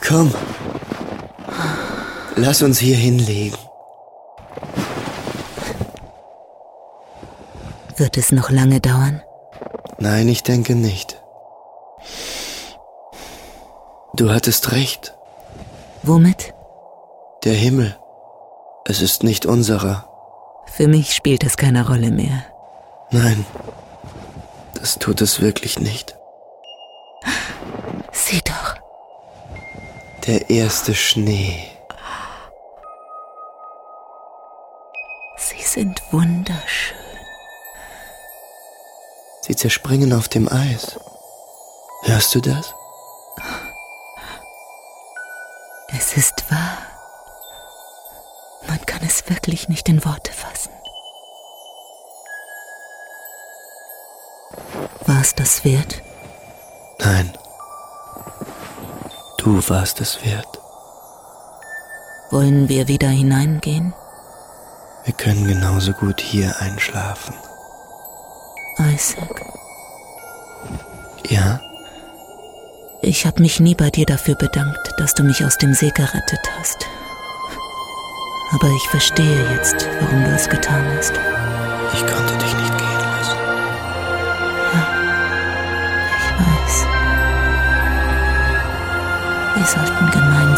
Komm. Lass uns hier hinlegen. Wird es noch lange dauern? Nein, ich denke nicht. Du hattest recht. Womit? Der Himmel. Es ist nicht unserer. Für mich spielt es keine Rolle mehr. Nein, das tut es wirklich nicht. Sieh doch. Der erste Schnee. Sie sind wunderschön. Sie zerspringen auf dem Eis. Hörst du das? Es ist wahr. Man kann es wirklich nicht in Worte fassen. War es das wert? Nein. Du warst es wert. Wollen wir wieder hineingehen? Wir können genauso gut hier einschlafen. Isaac. Ja? Ich habe mich nie bei dir dafür bedankt, dass du mich aus dem See gerettet hast. Aber ich verstehe jetzt, warum du es getan hast. Ich konnte dich nicht gehen lassen. Ja, ich weiß. Wir sollten